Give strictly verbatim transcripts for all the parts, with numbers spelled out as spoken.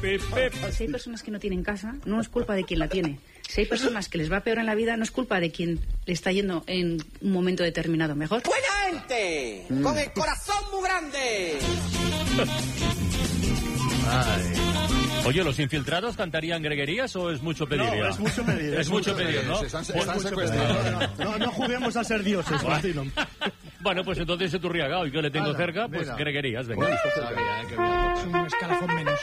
Si hay personas que no tienen casa, no es culpa de quien la tiene. Si hay personas que les va peor en la vida, no es culpa de quien le está yendo en un momento determinado mejor. ¡Buena gente! Mm. ¡Con el corazón muy grande! Ay. Oye, ¿los infiltrados cantarían greguerías o es mucho pedir? No, ya? es mucho pedir. Es, es mucho mucho pedir, pedir, ¿no? se están, están secuestrados. No, no, no juguemos a ser dioses, Martino. Bueno, pues entonces se Turriagao y yo le tengo Ala, cerca, pues mira. Greguerías, venga. Uy, sabía, eh, que es un escalafón menos.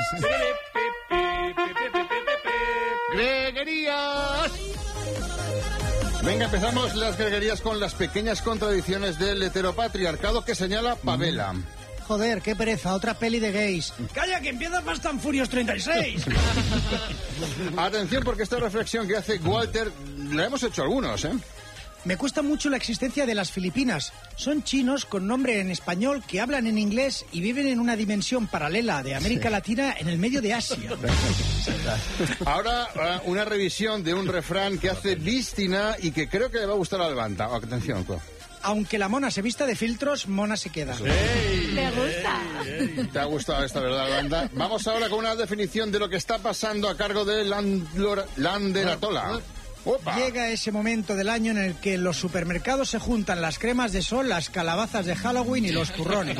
¡Greguerías! Venga, empezamos las greguerías con las pequeñas contradicciones del heteropatriarcado que señala Pavela. Mm. Joder, qué pereza, otra peli de gays. ¡Calla, que empieza Fast and Furious treinta y seis! Atención, porque esta reflexión que hace Walter la hemos hecho algunos, ¿eh? Me cuesta mucho la existencia de las Filipinas. Son chinos con nombre en español que hablan en inglés y viven en una dimensión paralela de América sí. Latina en el medio de Asia. Ahora, uh, una revisión de un refrán que hace Vístina y que creo que le va a gustar a Levanta. Atención, tú. Aunque la mona se vista de filtros, mona se queda. ¡Ey! Me gusta. Ey, ey. ¿Te ha gustado esta, verdad, Levanta? Vamos ahora con una definición de lo que está pasando a cargo de Landeratola. Opa. Llega ese momento del año en el que en los supermercados se juntan las cremas de sol, las calabazas de Halloween y los turrones.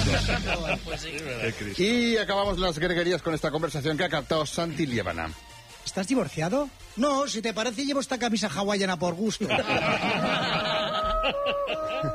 Y acabamos las greguerías con esta conversación que ha captado Santi Liébana. ¿Estás divorciado? No, si te parece llevo esta camisa hawaiana por gusto.